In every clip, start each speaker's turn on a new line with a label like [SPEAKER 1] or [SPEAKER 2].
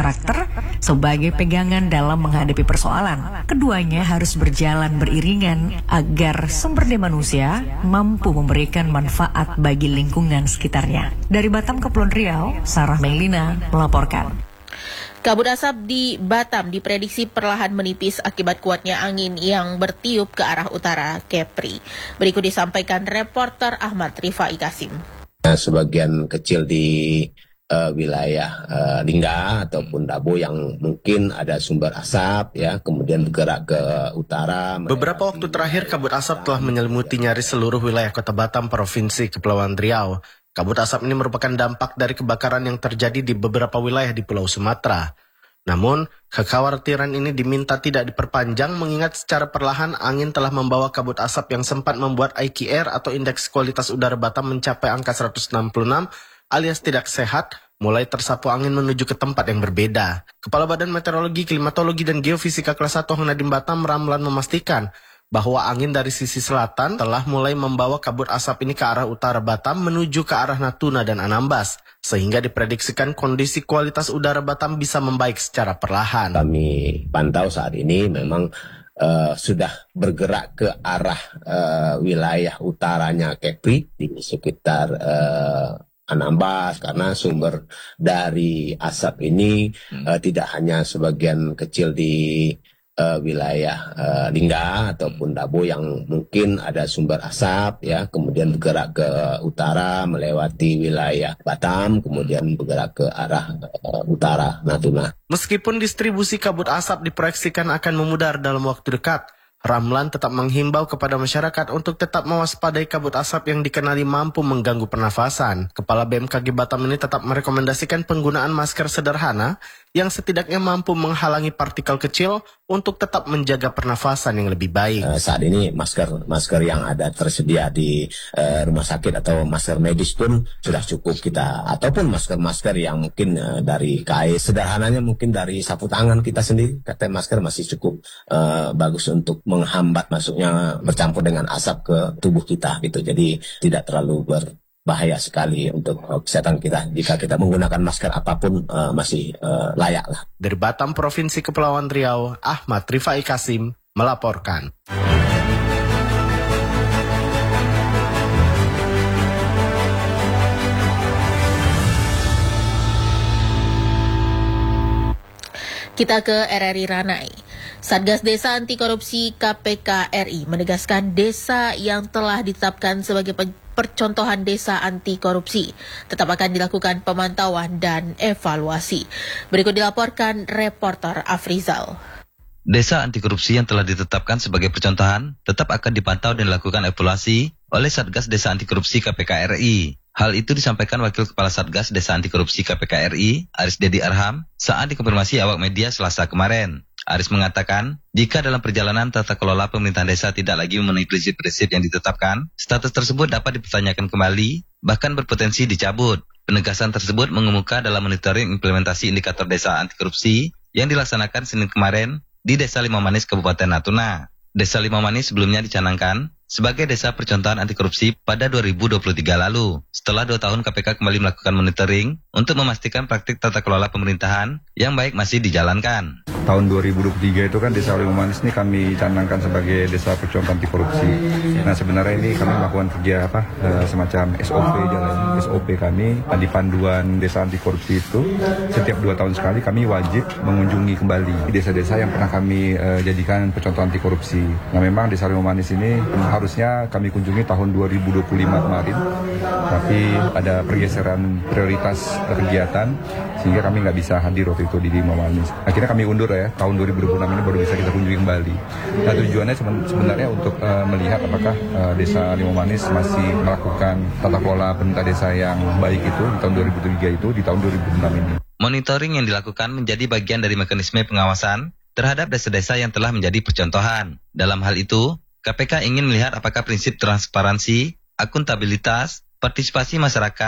[SPEAKER 1] karakter sebagai pegangan dalam menghadapi persoalan. Keduanya harus berjalan beriringan agar sumber daya manusia mampu memberikan manfaat bagi lingkungan sekitarnya. Dari Batam, Kepulauan Riau, Sarah Melina melaporkan.
[SPEAKER 2] Kabut asap di Batam diprediksi perlahan menipis akibat kuatnya angin yang bertiup ke arah utara Kepri. Berikut disampaikan reporter Ahmad Rifai Kasim.
[SPEAKER 3] Sebagian kecil di wilayah Lingga ataupun Dabo yang mungkin ada sumber asap, ya, kemudian bergerak ke utara.
[SPEAKER 4] Beberapa waktu terakhir kabut asap telah menyelimuti nyaris seluruh wilayah Kota Batam, Provinsi Kepulauan Riau. Kabut asap ini merupakan dampak dari kebakaran yang terjadi di beberapa wilayah di Pulau Sumatera. Namun, kekhawatiran ini diminta tidak diperpanjang mengingat secara perlahan angin telah membawa kabut asap yang sempat membuat IQR atau Indeks Kualitas Udara Batam mencapai angka 166 alias tidak sehat, mulai tersapu angin menuju ke tempat yang berbeda. Kepala Badan Meteorologi, Klimatologi, dan Geofisika Kelas 1 Nadiem Batam, Ramlan, memastikan bahwa angin dari sisi selatan telah mulai membawa kabut asap ini ke arah utara Batam menuju ke arah Natuna dan Anambas, sehingga diprediksikan kondisi kualitas udara Batam bisa membaik secara perlahan.
[SPEAKER 3] Kami pantau saat ini memang sudah bergerak ke arah wilayah utaranya Kepri di sekitar Anambas, karena sumber dari asap ini tidak hanya sebagian kecil di wilayah Lingga ataupun Dabo yang mungkin ada sumber asap, ya, kemudian bergerak ke utara melewati wilayah Batam, kemudian bergerak ke arah utara Natuna.
[SPEAKER 4] Meskipun distribusi kabut asap diproyeksikan akan memudar dalam waktu dekat, Ramlan tetap menghimbau kepada masyarakat untuk tetap mewaspadai kabut asap yang dikenali mampu mengganggu pernafasan. Kepala BMKG Batam ini tetap merekomendasikan penggunaan masker sederhana yang setidaknya mampu menghalangi partikel kecil untuk tetap menjaga pernafasan yang lebih baik.
[SPEAKER 3] Saat ini masker yang ada tersedia di rumah sakit atau masker medis pun sudah cukup kita, ataupun masker yang mungkin dari kain, sederhananya mungkin dari sapu tangan kita sendiri, kata masker masih cukup bagus untuk menghambat masuknya bercampur dengan asap ke tubuh kita gitu. Jadi tidak terlalu berbahaya sekali untuk kesehatan kita. Jika kita menggunakan masker apapun masih layak lah.
[SPEAKER 4] Dari Batam, Provinsi Kepulauan Riau, Ahmad Rifai Kasim melaporkan.
[SPEAKER 2] Kita ke RRI Ranai. Satgas Desa Anti Korupsi KPK RI menegaskan desa yang telah ditetapkan sebagai percontohan desa anti korupsi tetap akan dilakukan pemantauan dan evaluasi. Berikut dilaporkan reporter Afrizal.
[SPEAKER 5] Desa anti korupsi yang telah ditetapkan sebagai percontohan tetap akan dipantau dan dilakukan evaluasi oleh Satgas Desa Anti Korupsi KPK RI. Hal itu disampaikan Wakil Kepala Satgas Desa Anti Korupsi KPK RI, Aris Dedi Arham, saat dikonfirmasi awak media Selasa kemarin. Aris mengatakan, jika dalam perjalanan tata kelola pemerintahan desa tidak lagi memenuhi prinsip-prinsip yang ditetapkan, status tersebut dapat dipertanyakan kembali, bahkan berpotensi dicabut. Penegasan tersebut mengemuka dalam monitoring implementasi indikator desa anti korupsi yang dilaksanakan Senin kemarin di Desa Limaumanis, Kabupaten Natuna. Desa Limaumanis sebelumnya dicanangkan sebagai desa percontohan anti korupsi pada 2023 lalu. Setelah 2 tahun KPK kembali melakukan monitoring untuk memastikan praktik tata kelola pemerintahan yang baik masih dijalankan.
[SPEAKER 6] Tahun 2023 itu kan Desa Limaumanis ini kami canangkan sebagai desa percontohan anti korupsi. Nah, sebenarnya ini kami melakukan kerja semacam SOP kami di panduan desa anti korupsi itu. Setiap 2 tahun sekali kami wajib mengunjungi kembali desa-desa yang pernah kami jadikan percontohan anti korupsi. Nah, memang Desa Limaumanis ini harusnya kami kunjungi tahun 2025 kemarin, tapi ada pergeseran prioritas kegiatan sehingga kami nggak bisa hadir waktu itu di Limaumanis. Akhirnya kami undur ya, tahun 2026 ini baru bisa kita kunjungi kembali. Nah, tujuannya sebenarnya untuk melihat apakah Desa Limaumanis masih melakukan tata kelola pemerintah desa yang baik itu di tahun 2003 itu di tahun 2026 ini.
[SPEAKER 5] Monitoring yang dilakukan menjadi bagian dari mekanisme pengawasan terhadap desa-desa yang telah menjadi percontohan. Dalam hal itu, KPK ingin melihat apakah prinsip transparansi, akuntabilitas, partisipasi masyarakat,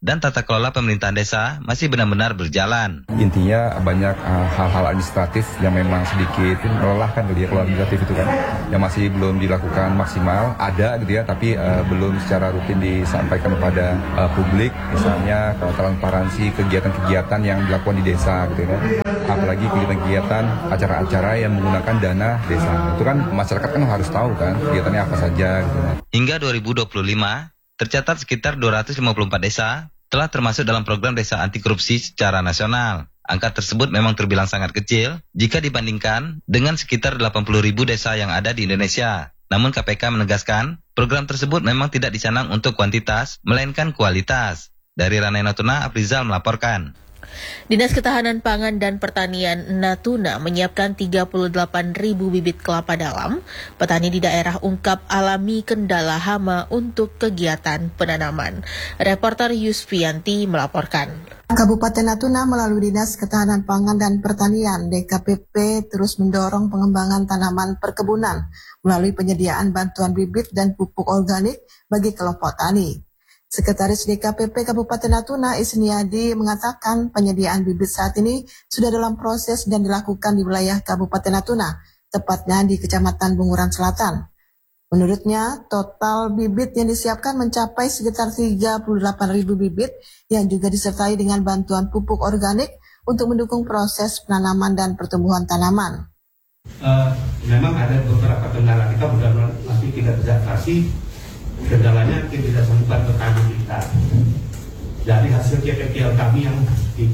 [SPEAKER 5] dan tata kelola pemerintahan desa masih benar-benar berjalan.
[SPEAKER 6] Intinya banyak hal-hal administratif yang memang sedikit melelahkan gitu ya, kalau administratif itu kan yang masih belum dilakukan maksimal, ada gitu ya, tapi belum secara rutin disampaikan kepada publik, misalnya transparansi kegiatan-kegiatan yang dilakukan di desa gitu ya, apalagi kegiatan-kegiatan acara-acara yang menggunakan dana desa. Itu kan masyarakat kan harus tahu kan kegiatannya apa saja gitu.
[SPEAKER 5] Hingga 2025 tercatat sekitar 254 desa telah termasuk dalam program desa anti korupsi secara nasional. Angka tersebut memang terbilang sangat kecil jika dibandingkan dengan sekitar 80.000 desa yang ada di Indonesia. Namun KPK menegaskan, program tersebut memang tidak dicanang untuk kuantitas, melainkan kualitas. Dari Ranai Natuna, Afrizal melaporkan.
[SPEAKER 2] Dinas Ketahanan Pangan dan Pertanian Natuna menyiapkan 38.000 bibit kelapa dalam. Petani di daerah ungkap alami kendala hama untuk kegiatan penanaman. Reporter Yusfianti melaporkan.
[SPEAKER 7] Kabupaten Natuna melalui Dinas Ketahanan Pangan dan Pertanian DKPP terus mendorong pengembangan tanaman perkebunan melalui penyediaan bantuan bibit dan pupuk organik bagi kelompok tani. Sekretaris DKPP Kabupaten Natuna Isniadi mengatakan penyediaan bibit saat ini sudah dalam proses dan dilakukan di wilayah Kabupaten Natuna, tepatnya di Kecamatan Bunguran Selatan. Menurutnya, total bibit yang disiapkan mencapai sekitar 38.000 bibit yang juga disertai dengan bantuan pupuk organik untuk mendukung proses penanaman dan pertumbuhan tanaman.
[SPEAKER 8] Memang ada beberapa kendala, kita mudah-mudahan nanti tidak bisa kasih. Kendalanya tidak sempat petani kita. Dari hasil KPPL kami yang di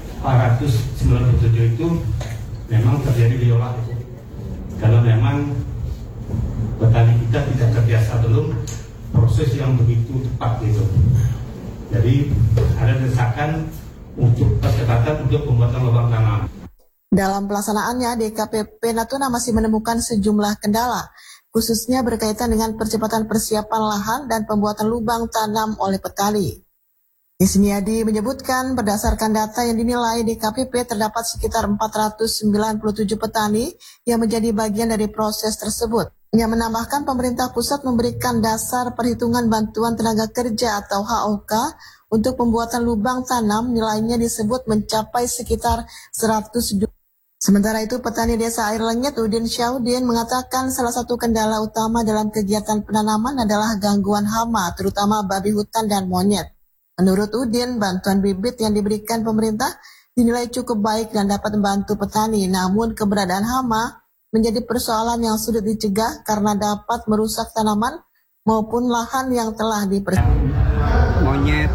[SPEAKER 8] 497 itu memang terjadi diolah itu. Karena memang petani kita tidak terbiasa belum proses yang begitu cepat gitu. Jadi ada desakan untuk percepatan untuk pembuatan lubang tanam.
[SPEAKER 7] Dalam pelaksanaannya, DKPP Natuna masih menemukan sejumlah kendala, khususnya berkaitan dengan percepatan persiapan lahan dan pembuatan lubang tanam oleh petani. Isniadi menyebutkan berdasarkan data yang dinilai DKPP terdapat sekitar 497 petani yang menjadi bagian dari proses tersebut. Ia menambahkan pemerintah pusat memberikan dasar perhitungan bantuan tenaga kerja atau HOK untuk pembuatan lubang tanam, nilainya disebut mencapai sekitar 100. Sementara itu, petani desa Air Lengit Udin Syaudin mengatakan salah satu kendala utama dalam kegiatan penanaman adalah gangguan hama, terutama babi hutan dan monyet. Menurut Udin, bantuan bibit yang diberikan pemerintah dinilai cukup baik dan dapat membantu petani, namun keberadaan hama menjadi persoalan yang sulit dicegah karena dapat merusak tanaman maupun lahan yang telah dipersiapkan.
[SPEAKER 9] Monyet,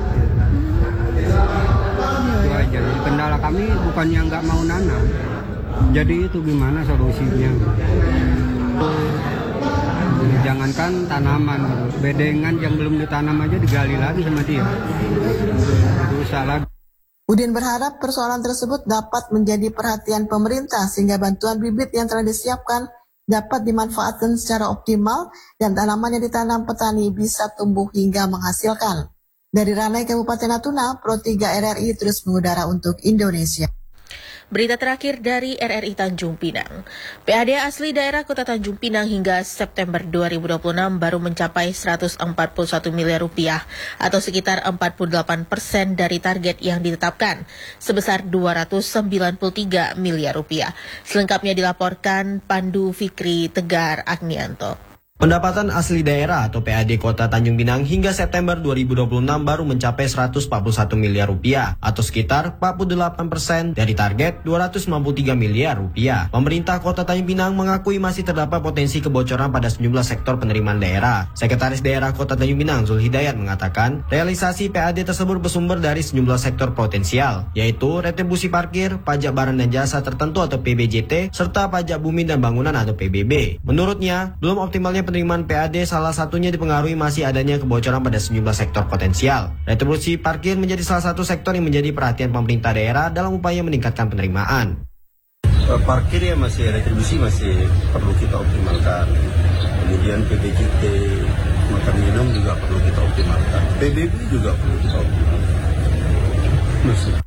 [SPEAKER 9] itu aja. Kendala kami bukannya nggak mau nanam. Jadi itu gimana solusinya? Jangankan tanaman, bedengan yang belum ditanam aja digali lagi sama dia. Rusak lagi.
[SPEAKER 7] Udin berharap persoalan tersebut dapat menjadi perhatian pemerintah sehingga bantuan bibit yang telah disiapkan dapat dimanfaatkan secara optimal dan tanaman yang ditanam petani bisa tumbuh hingga menghasilkan. Dari Ranai Kabupaten Natuna, Pro 3 RRI terus mengudara untuk Indonesia.
[SPEAKER 2] Berita terakhir dari RRI Tanjung Pinang. PAD asli daerah Kota Tanjung Pinang hingga September 2026 baru mencapai 141 miliar rupiah atau sekitar 48% dari target yang ditetapkan sebesar 293 miliar rupiah. Selengkapnya dilaporkan Pandu Fikri Tegar Agnianto.
[SPEAKER 10] Pendapatan asli daerah atau PAD Kota Tanjung Pinang hingga September 2026 baru mencapai 141 miliar rupiah atau sekitar 48% dari target 293 miliar rupiah. Pemerintah Kota Tanjung Pinang mengakui masih terdapat potensi kebocoran pada sejumlah sektor penerimaan daerah. Sekretaris Daerah Kota Tanjung Pinang Zul Hidayat mengatakan realisasi PAD tersebut bersumber dari sejumlah sektor potensial, yaitu retribusi parkir, pajak barang dan jasa tertentu atau PBJT, serta pajak bumi dan bangunan atau PBB. Menurutnya, belum optimalnya penerimaan PAD salah satunya dipengaruhi masih adanya kebocoran pada sejumlah sektor potensial. Retribusi parkir menjadi salah satu sektor yang menjadi perhatian pemerintah daerah dalam upaya meningkatkan penerimaan.
[SPEAKER 11] Parkir ya masih, retribusi masih perlu kita optimalkan. Kemudian PBJT, makan minum juga perlu kita optimalkan. PBB juga perlu kita optimalkan.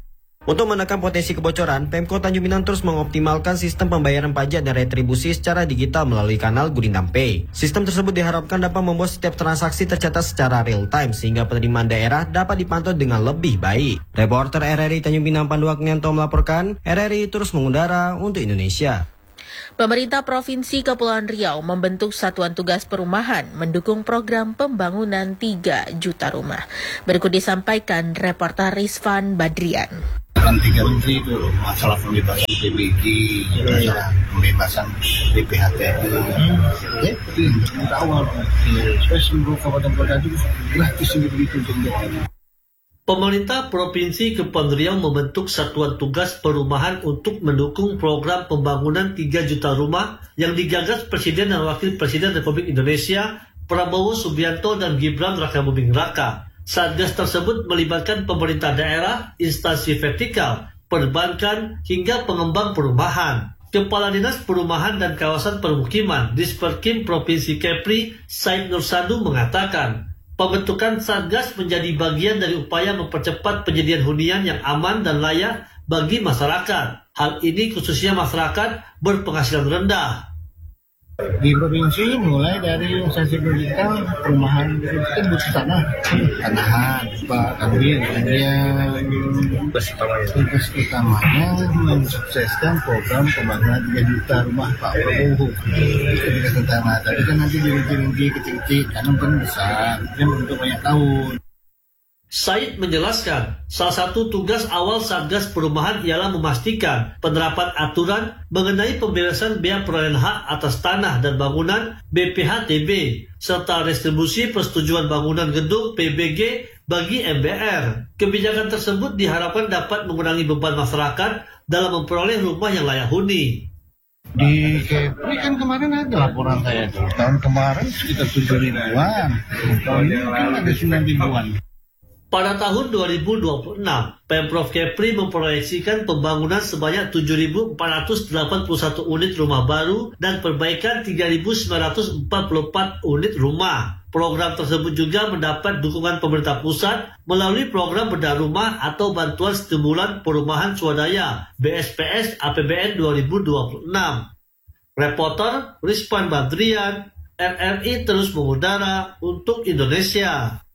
[SPEAKER 10] Untuk menekan potensi kebocoran, Pemkot Tanjung Pinang terus mengoptimalkan sistem pembayaran pajak dan retribusi secara digital melalui kanal Gurindam Pay. Sistem tersebut diharapkan dapat membuat setiap transaksi tercatat secara real time sehingga penerimaan daerah dapat dipantau dengan lebih baik. Reporter RRI Tanjung Pinang Pandu Agnianto melaporkan, RRI terus mengudara untuk Indonesia.
[SPEAKER 2] Pemerintah Provinsi Kepulauan Riau membentuk Satuan Tugas Perumahan mendukung program pembangunan 3 juta rumah. Berikut disampaikan reporter Rizvan Badrian.
[SPEAKER 12] Kan 3 menteri itu masalah pembebasan PBG, masalah pembebasan BPHTN. Jadi dari awal seluruh kabupaten kota itu gratis begitu untuk mereka.
[SPEAKER 13] Pemerintah Provinsi Kepulauan Riau membentuk Satuan Tugas Perumahan untuk mendukung program pembangunan 3 juta rumah yang digagas Presiden dan Wakil Presiden Republik Indonesia Prabowo Subianto dan Gibran Rakabuming Raka. Satgas tersebut melibatkan pemerintah daerah, instansi vertikal, perbankan, hingga pengembang perumahan. Kepala Dinas Perumahan dan Kawasan Permukiman Disperkim Provinsi Kepri, Said Nursandu mengatakan, pembentukan Satgas menjadi bagian dari upaya mempercepat penyediaan hunian yang aman dan layak bagi masyarakat. Hal ini khususnya masyarakat berpenghasilan rendah.
[SPEAKER 12] Di provinsi mulai dari instansi pemerintah perumahan itu butuh tanahan Pak Kabir, kemudian tugas utamanya mensukseskan program pembangunan 3 juta rumah Pak Prabowo. Ketika tentara tadi kan nanti dirinci kecil-kecil karena kan besar, yang untuk banyak tahun.
[SPEAKER 13] Said menjelaskan, salah satu tugas awal Satgas Perumahan ialah memastikan penerapan aturan mengenai pembebasan biaya perolehan hak atas tanah dan bangunan BPHTB, serta restribusi persetujuan bangunan gedung PBG bagi MBR. Kebijakan tersebut diharapkan dapat mengurangi beban masyarakat dalam memperoleh rumah yang layak huni.
[SPEAKER 12] Di Kepri kan kemarin ada laporan saya tuh, tahun kemarin sekitar 7.000-an, tahun ini kan ada 9.000-an.
[SPEAKER 13] Pada tahun 2026, Pemprov Kepri memproyeksikan pembangunan sebanyak 7.481 unit rumah baru dan perbaikan 3.944 unit rumah. Program tersebut juga mendapat dukungan pemerintah pusat melalui program bedah rumah atau bantuan stimulan perumahan swadaya BSPS APBN 2026. Reporter Rizvan Badrian, RRI terus mengudara untuk Indonesia.